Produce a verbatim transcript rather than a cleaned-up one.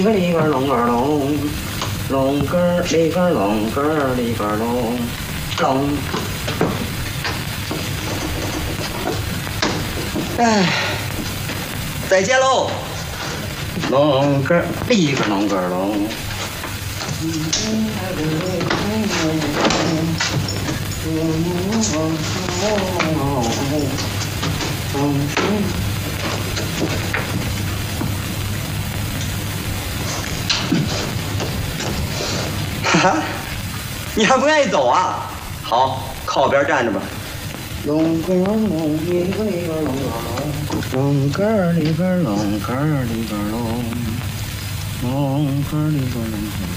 里个里个隆个隆，隆个里个隆个里个隆隆。哎，再见喽！隆个里个隆个隆。哈哈，你还不愿意走啊？好，靠边站着吧。隆个隆，里个里个隆个隆，隆个里个隆个里个隆，隆个里个隆个。